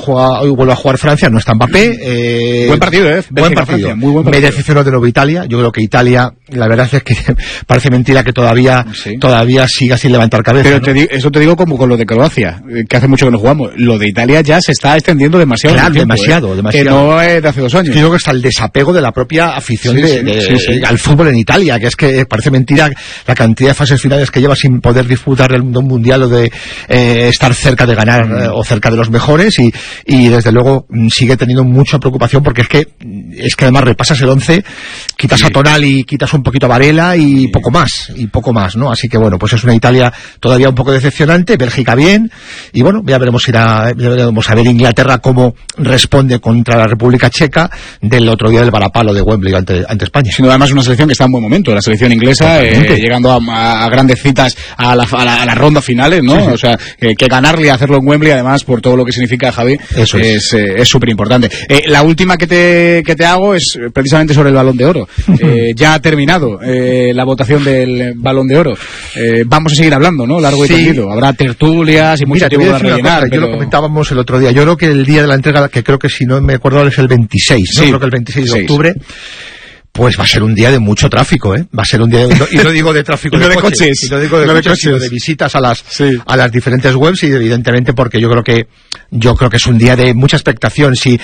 hoy vuelve a jugar Francia, no está Mbappé. Buen partido, Buen partido. Francia, muy buen partido. Me decepcionó de nuevo Italia. Yo creo que Italia, la verdad es que parece mentira que todavía siga sin levantar cabeza. Pero ¿no? Eso te digo como con lo de Croacia, que hace mucho que no jugamos. Lo de Italia ya se está extendiendo demasiado. Claro, tiempo, demasiado. Que no es de hace 2 años. Yo creo que está el desapego de la propia afición al fútbol en Italia, que es que parece mentira la cantidad de fases finales que lleva sin poder disputar de un mundial o de estar cerca de ganar o cerca de los mejores, y desde luego sigue teniendo mucha preocupación, porque es que además repasas el 11, quitas a Tonali, quitas un poquito a Varela y poco más, ¿no? Así que bueno, pues es una Italia todavía un poco decepcionante. Bélgica bien, y bueno, ya veremos a ver Inglaterra cómo responde contra la República Checa del otro día del varapalo de Wembley ante España. Sino además una selección que está en buen momento, la selección inglesa, llegando a grandes citas a las rondas finales, ¿no? Sí. O sea, que ganarle y hacerlo en Wembley, además, por todo lo que significa, Javi, eso es súper importante. La última que te hago es precisamente sobre el Balón de Oro. Ya ha terminado la votación del Balón de Oro. Vamos a seguir hablando, ¿no? Largo y tendido. Habrá tertulias y mucho tiempo para rellenar. Yo lo comentábamos el otro día. Yo creo que el día de la entrega, que creo que si no me acuerdo es el 26, ¿no? Sí. Creo que el 26 de octubre. Pues va a ser un día de mucho tráfico, ¿eh? Va a ser un día y no digo de tráfico de coches, y no digo de coches, sino de visitas a las diferentes webs, y evidentemente porque yo creo que es un día de mucha expectación. Si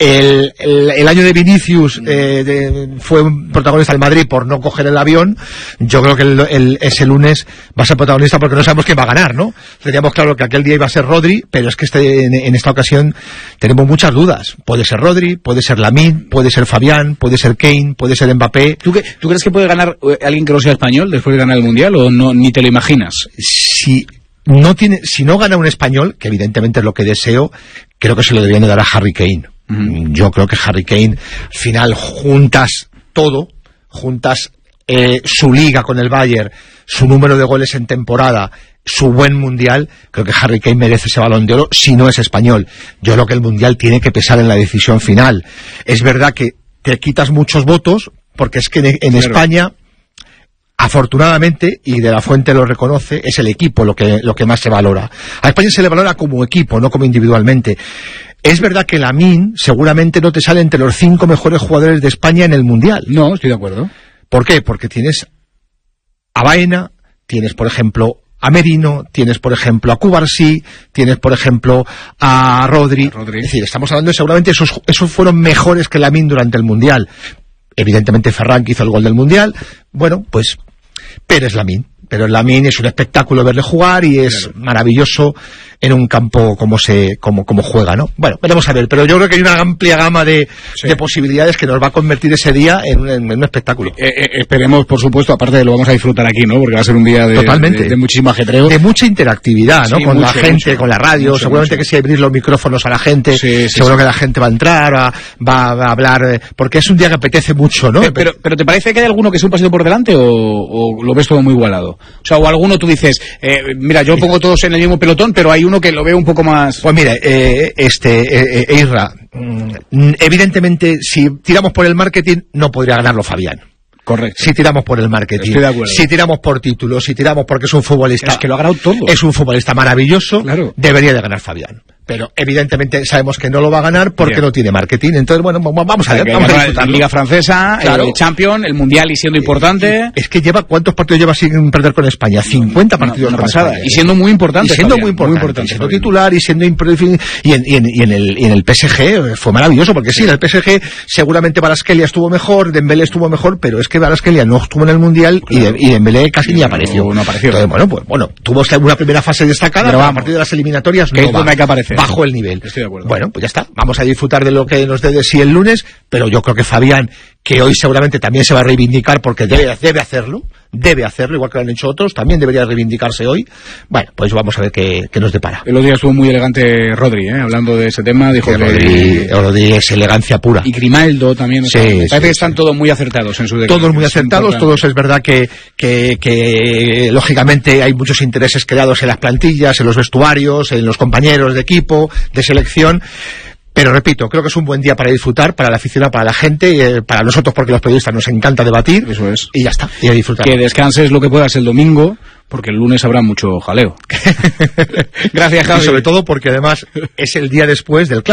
el año de Vinicius fue un protagonista del Madrid por no coger el avión, yo creo que ese lunes va a ser protagonista porque no sabemos quién va a ganar, ¿no? Teníamos claro que aquel día iba a ser Rodri, pero es que en esta ocasión tenemos muchas dudas. Puede ser Rodri, puede ser Lamine, puede ser Fabián, puede ser Kane, puede ser Mbappé. ¿Tú crees que puede ganar alguien que no sea español después de ganar el Mundial, o no, ni te lo imaginas? Si no gana un español, que evidentemente es lo que deseo, creo que se lo deberían de dar a Harry Kane. Yo creo que Harry Kane, al final, juntas su liga con el Bayern, su número de goles en temporada, su buen mundial, creo que Harry Kane merece ese Balón de Oro si no es español. Yo creo que el mundial tiene que pesar en la decisión final. Es verdad que te quitas muchos votos, porque es que en España, afortunadamente, y De la Fuente lo reconoce, es el equipo lo que más se valora. A España se le valora como equipo, no como individualmente. Es verdad que Lamine seguramente no te sale entre los 5 mejores jugadores de España en el Mundial. No, estoy de acuerdo. ¿Por qué? Porque tienes a Baena, tienes, por ejemplo, a Merino, tienes, por ejemplo, a Cubarsí, tienes, por ejemplo, a Rodri. Es decir, estamos hablando de seguramente esos fueron mejores que Lamine durante el Mundial. Evidentemente Ferran, que hizo el gol del Mundial, bueno, pues, pero es Lamine. Pero Lamine es un espectáculo verle jugar y es maravilloso en un campo como juega, ¿no? Bueno, veremos a ver, pero yo creo que hay una amplia gama de posibilidades que nos va a convertir ese día en un espectáculo. Esperemos, por supuesto, aparte de lo vamos a disfrutar aquí, ¿no? Porque va a ser un día de muchísimo ajetreo. De mucha interactividad, ¿no? Con la gente, con la radio, seguramente que si abrir los micrófonos a la gente, seguro que la gente va a entrar, va a hablar, porque es un día que apetece mucho, ¿no? Pero ¿te parece que hay alguno que es un pasito por delante o lo ves todo muy igualado? O sea, o alguno tú dices, mira, yo pongo todos en el mismo pelotón, pero hay uno que lo veo un poco más... Pues mira, Isra, evidentemente, si tiramos por el marketing, no podría ganarlo Fabián. Correcto. Si tiramos por el marketing, estoy de acuerdo. Si tiramos por títulos, si tiramos porque es un futbolista... Es que lo ha ganado todo. Es un futbolista maravilloso, claro. Debería de ganar Fabián. Pero evidentemente sabemos que no lo va a ganar porque no tiene marketing. Entonces, bueno, vamos a ver. Vamos a disfrutarlo. La Liga Francesa, el Champions, el Mundial y siendo importante. Es que ¿cuántos partidos lleva sin perder con España? 50 partidos con España. Y siendo muy importante. Y siendo muy importante. Siendo titular y siendo y en el PSG fue maravilloso, porque sí, en el PSG seguramente Kvaratskhelia estuvo mejor, Dembélé estuvo mejor, pero es que Kvaratskhelia no estuvo en el Mundial y Dembélé casi ni apareció. No apareció. Entonces, bueno, tuvo una primera fase destacada, pero a partir de las eliminatorias no va. Hay que aparecer. Bajo el nivel. Estoy de acuerdo. Bueno, pues ya está. Vamos a disfrutar de lo que nos dé de sí el lunes, pero yo creo que Fabián, que hoy seguramente también se va a reivindicar porque debe hacerlo, igual que lo han hecho otros, también debería reivindicarse hoy. Bueno, pues vamos a ver qué nos depara. El otro día estuvo muy elegante Rodri, hablando de ese tema, dijo que Rodri es elegancia pura. Y Grimaldo también. Parece que están todos muy acertados en su declaración. Todos muy acertados, todos es verdad que lógicamente hay muchos intereses creados en las plantillas, en los vestuarios, en los compañeros de equipo, de selección. Pero repito, creo que es un buen día para disfrutar, para la afición, para la gente, para nosotros, porque los periodistas nos encanta debatir. Eso es. Y ya está, y a disfrutar. Que descanses lo que puedas el domingo, porque el lunes habrá mucho jaleo. Gracias, Javi. Y sobre todo porque además es el día después del clásico.